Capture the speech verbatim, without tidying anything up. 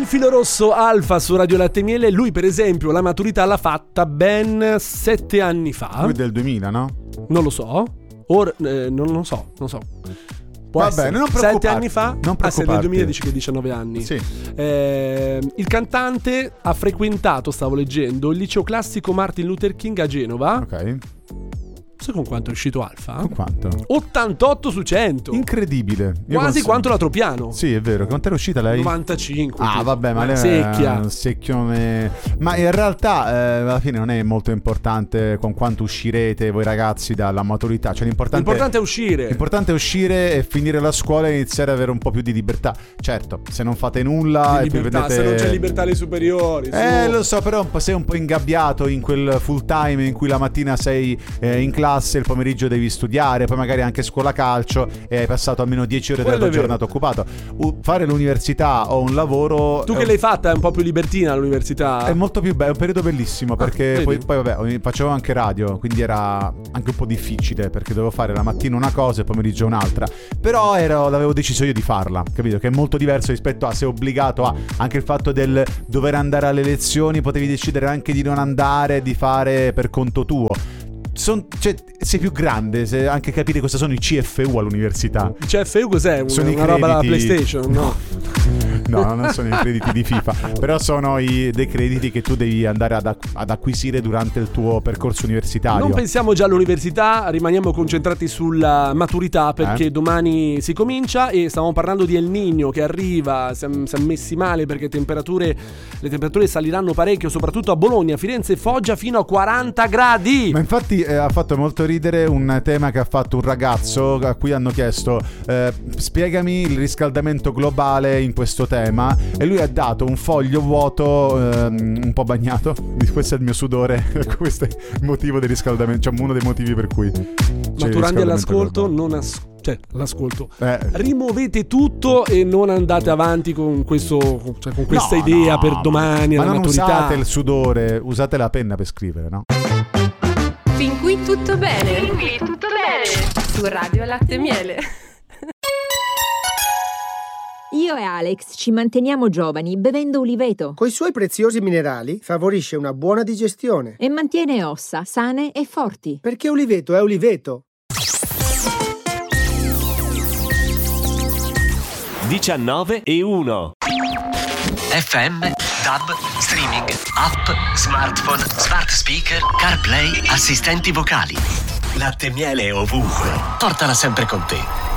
filo rosso Alfa su Radio Latte e Miele. Lui per esempio la maturità l'ha fatta ben sette anni fa. Lui del duemila, no? Non lo so. Ora eh, non lo so, non so. Può Va essere. bene, non sette preoccuparti. anni fa. Non Ah, se nel preoccuparti. duemila dici che diciannove anni. Sì. Eh, il cantante ha frequentato, stavo leggendo, il liceo classico Martin Luther King a Genova. Ok. Sai con quanto è uscito Alfa? Con quanto? ottantotto su cento. Incredibile. Io Quasi consiglio- quanto la Tropiano. Sì, è vero. Quanto era uscita lei? novantacinque. Ah, tipo. vabbè, ma lei secchia. è un secchione. Ma in realtà eh, alla fine non è molto importante con quanto uscirete voi ragazzi dalla maturità. Cioè l'importante, L'importante è uscire. L'importante è uscire e finire la scuola e iniziare ad avere un po' più di libertà. Certo, se non fate nulla Di e poi libertà, vedete... se non c'è libertà alle superiori. Eh, su. lo so, però un po' sei un po' ingabbiato in quel full time in cui la mattina sei eh, in classe, il pomeriggio devi studiare, poi magari anche scuola calcio e hai passato almeno dieci ore Quello della è tua vero. giornata occupato. U- fare l'università o un lavoro Tu è che un- l'hai fatta è un po' più libertina all'università. è molto più bello, è un periodo bellissimo perché vedi? poi, poi vabbè, facevo anche radio, quindi era anche un po' difficile perché dovevo fare la mattina una cosa e il pomeriggio un'altra. Però ero, l'avevo deciso io di farla, capito? Che è molto diverso rispetto a se obbligato a anche il fatto del dover andare alle lezioni, potevi decidere anche di non andare, di fare per conto tuo. Son, cioè, sei più grande, se anche capire cosa sono i C F U all'università. Il C F U cos'è? Una, Sono i una roba da crediti- PlayStation? No. No, non sono i crediti di FIFA, però sono i, dei crediti che tu devi andare ad, ac- ad acquisire durante il tuo percorso universitario. Non pensiamo già all'università, rimaniamo concentrati sulla maturità perché Eh? domani si comincia e stavamo parlando di El Niño che arriva, siamo, siamo messi male perché temperature, le temperature saliranno parecchio, soprattutto a Bologna, Firenze e Foggia fino a quaranta gradi. Ma infatti eh, ha fatto molto ridere un tema che ha fatto un ragazzo a cui hanno chiesto eh, spiegami il riscaldamento globale in questo tema e lui ha dato un foglio vuoto ehm, un po' bagnato. Questo è il mio sudore, questo è il motivo del riscaldamento, cioè uno dei motivi per cui c'è il Maturandi riscaldamento all'ascolto, globale. non as- cioè l'ascolto. Eh. Rimuovete tutto e non andate avanti con questo, cioè con questa No, idea no, per domani, ma alla non maturità. usate il sudore, usate la penna per scrivere, no? Fin qui tutto bene. Fin qui tutto bene. Su Radio Latte e Miele. Io e Alex ci manteniamo giovani bevendo uliveto Coi suoi preziosi minerali favorisce una buona digestione. e mantiene ossa sane e forti. Perché uliveto è uliveto. diciannove e uno. F M, D A B, streaming, app, smartphone, smart speaker, CarPlay, assistenti vocali. Latte e Miele ovunque. Portala sempre con te.